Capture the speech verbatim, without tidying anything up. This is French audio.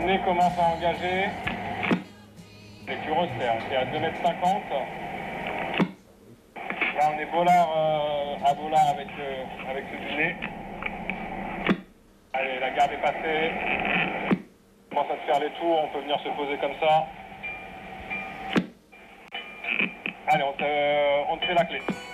dunné commence à engager. L'écureux, c'est à deux mètres cinquante. Là, on est bolard euh, à bolard avec, euh, avec ce dunné. Allez, la garde est passée. On commence à se faire les tours, on peut venir se poser comme ça. Allez, on te, on te fait la clé.